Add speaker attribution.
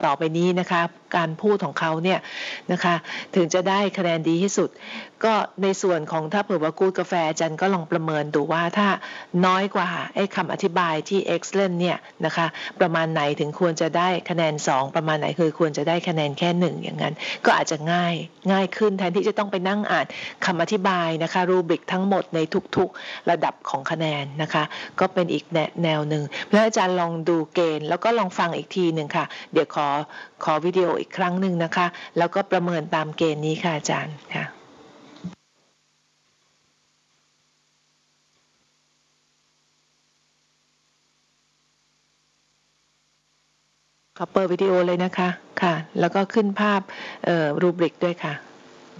Speaker 1: ต่อไปนี้นะคะการพูดของเขาเนี่ยนะคะถึงจะได้คะแนนดีที่สุดก็ในส่วนของถ้าเผื่อว่ากู๊ดกาแฟอาจารย์ก็ลองประเมินดูว่าถ้าน้อยกว่าไอ้คำอธิบายที่ excellent เนี่ยนะคะประมาณไหนถึงควรจะได้คะแนน2ประมาณไหนคือควรจะได้คะแนนแค่1อย่างนั้นก็อาจจะง่ายขึ้นแทนที่จะต้องไปนั่งอ่านคำอธิบายนะคะรูบริกทั้งหมดในทุกๆระดับของคะแนนนะคะก็เป็นอีกแนวหนึ่งแล้วอาจารย์ลองดูเกณฑ์แล้วก็ลองฟังอีกทีหนึ่งค่ะเดี๋ยวขอวิดีโออีกครั้งหนึ่งนะคะแล้วก็ประเมินตามเกณฑ์นี้ค่ะอาจารย์ค่ะขอเปิดวิดีโอเลยนะคะค่ะแล้วก็ขึ้นภาพรูบริกด้วยค่ะ